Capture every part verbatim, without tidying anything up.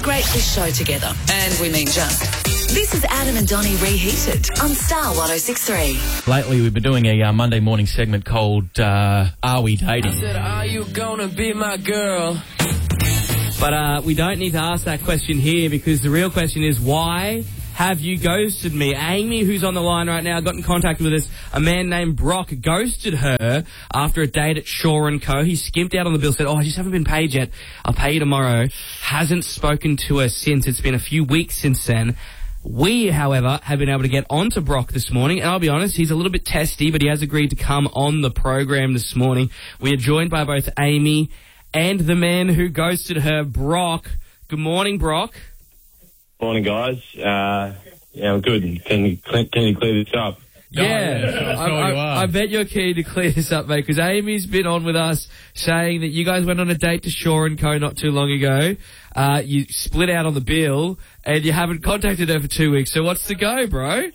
great this show together. And we mean just. This is Adam and Donnie Reheated on Star one oh six point three. Lately, we've been doing a uh, Monday morning segment called uh, Are We Dating? I said, are you gonna be my girl? But uh, we don't need to ask that question here because the real question is, why have you ghosted me? Amy, who's on the line right now, got in contact with us. A man named Brock ghosted her after a date at Shaw and Co. He skimped out on the bill, said, oh, I just haven't been paid yet. I'll pay you tomorrow. Hasn't spoken to her since. It's been a few weeks since then. We, however, have been able to get onto Brock this morning, and I'll be honest, he's a little bit testy, but he has agreed to come on the program this morning. We are joined by both Amy and the man who ghosted her, Brock. Good morning, Brock. Morning, guys. Uh, yeah, I'm good. Can you, can you clear this up? Yeah, yeah I, I, I bet you're keen to clear this up, mate, because Amy's been on with us saying that you guys went on a date to Shaw and Co. not too long ago. Uh, you split out on the bill, and you haven't contacted her for two weeks. So what's the go, bro?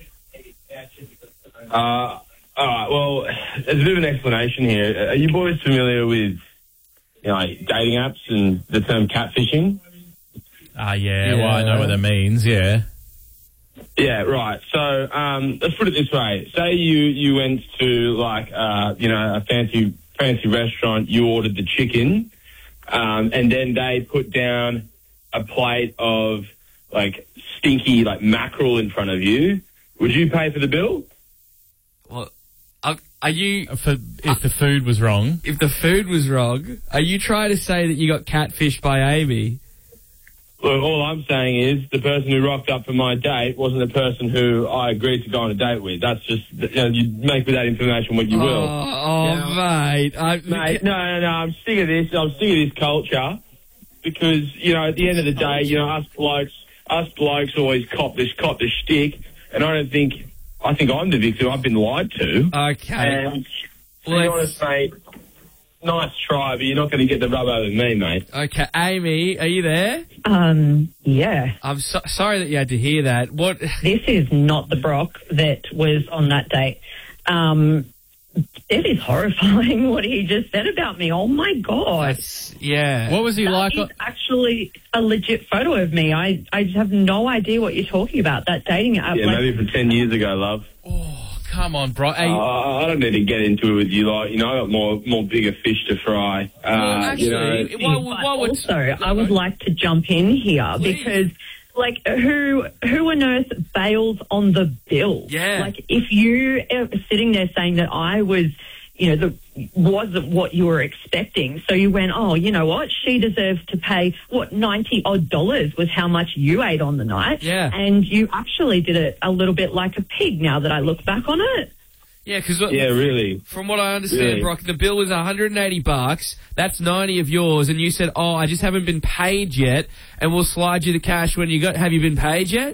Uh, all right, well, there's a bit of an explanation here. Are you boys familiar with, you know, like dating apps and the term catfishing? Ah, uh, yeah, yeah, well, I know what that means, yeah. Yeah, right. So um, let's put it this way. Say you, you went to, like, uh, you know, a fancy fancy restaurant, you ordered the chicken, um, and then they put down a plate of, like, stinky, like, mackerel in front of you. Would you pay for the bill? Well, are, are you... For, if uh, the food was wrong. If the food was wrong, are you trying to say that you got catfished by Amy? Look, all I'm saying is the person who rocked up for my date wasn't the person who I agreed to go on a date with. That's just, you know, you make with that information what you oh, will. Oh, you know? mate. I, mate, no, no, no, I'm sick of this. I'm sick of this culture because, you know, at the end of the day, you know, us blokes, us blokes always cop this, cop this shtick, and I don't think, I think I'm the victim. I've been lied to. Okay. And to be honest, mate, nice try, but you're not going to get the rub over me, mate. Okay, Amy, are you there? Um, yeah. I'm so sorry that you had to hear that. What? This is not the Brock that was on that date. Um, it is horrifying what he just said about me. Oh, my God. That's, yeah. What was he that like? That is actually a legit photo of me. I, I just have no idea what you're talking about, that dating app. Yeah, like, maybe from ten years ago, love. Oh. Come on, bro. Hey. Uh, I don't need to get into it with you. Like, you know, I got more more bigger fish to fry. Uh, well, actually, you know, why, why, why would... also, I would like to jump in here Please. because, like, who who on earth bails on the bill? Yeah. Like, if you are sitting there saying that I was, you know, the wasn't what you were expecting, so you went, oh, you know what, she deserves to pay, what, ninety odd dollars was how much you ate on the night. Yeah. And you actually did it a little bit like a pig now that I look back on it. Yeah, because yeah, really. From what I understand, really. Brock, the bill was one hundred eighty bucks. That's ninety of yours, and you said, "Oh, I just haven't been paid yet, and we'll slide you the cash when you got." Have you been paid yet?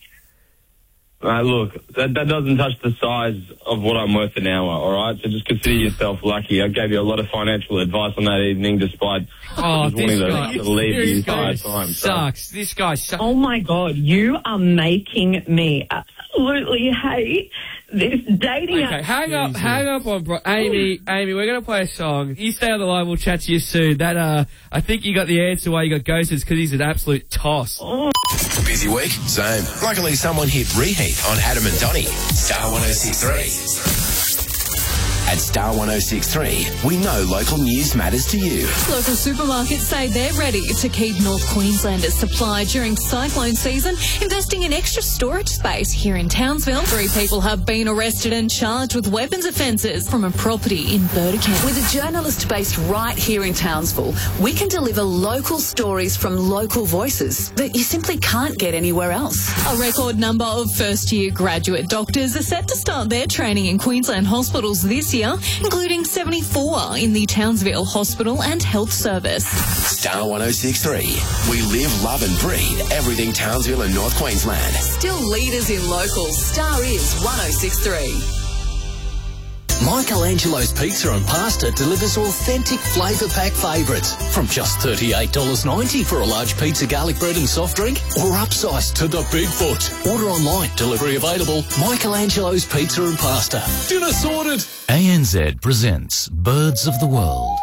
Uh, look, that, that doesn't touch the size of what I'm worth an hour, all right? So just consider yourself lucky. I gave you a lot of financial advice on that evening, despite oh, just wanting guy, to leave the entire this time. Sucks. So. This guy sucks. Oh my God, you are making me absolutely hate this dating Okay, app. hang up, hang up on Brock. Amy, Amy, we're gonna play a song. You stay on the line. We'll chat to you soon. That uh, I think you got the answer why you got ghosted because he's an absolute toss. Oh. Busy week? Same. Luckily, someone hit reheat on Adam and Donnie. Star one oh six point three. At Star one oh six point three, we know local news matters to you. Local supermarkets say they're ready to keep North Queenslanders supplied during cyclone season, investing in extra storage space here in Townsville. Three people have been arrested and charged with weapons offences from a property in Burdekin. With a journalist based right here in Townsville, we can deliver local stories from local voices that you simply can't get anywhere else. A record number of first-year graduate doctors are set to start their training in Queensland hospitals this year, including seventy-four in the Townsville Hospital and Health Service. Star one oh six point three. We live, love and breathe everything Townsville and North Queensland. Still leaders in locals. Star is one oh six point three. Michelangelo's Pizza and Pasta delivers authentic flavour pack favourites from just thirty-eight dollars ninety for a large pizza, garlic bread and soft drink, or upsized to the Bigfoot. Order online, delivery available. Michelangelo's Pizza and Pasta. Dinner sorted. A N Z presents Birds of the World.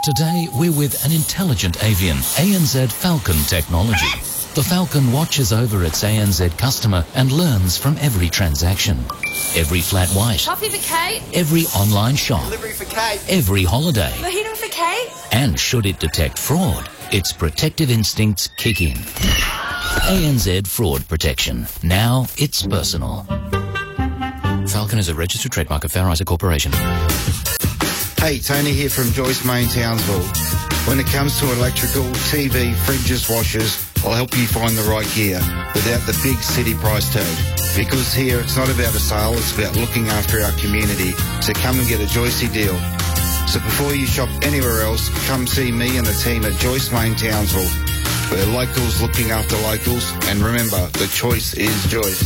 Today, we're with an intelligent avian, A N Z Falcon technology. The Falcon watches over its A N Z customer and learns from every transaction. Every flat white. Coffee for Kate. Every online shop. Delivery for Kate. Every holiday. Mojito for Kate. And should it detect fraud, its protective instincts kick in. A N Z Fraud Protection. Now it's personal. Falcon is a registered trademark of Fair Isaac Corporation. Hey, Tony here from Joyce Main Townsville. When it comes to electrical, T V, fridges, washers, I'll help you find the right gear without the big city price tag. Because here it's not about a sale, it's about looking after our community. So come and get a Joycey deal. So before you shop anywhere else, come see me and the team at Joyce Main Townsville. We're locals looking after locals, and remember, the choice is Joyce.